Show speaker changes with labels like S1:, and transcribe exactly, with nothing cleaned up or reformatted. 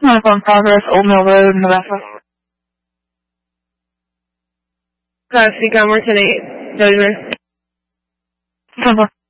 S1: On Progress, Old Mill Road, Nevada.
S2: Classic, Amor, ten eight. Dover.
S1: Denver.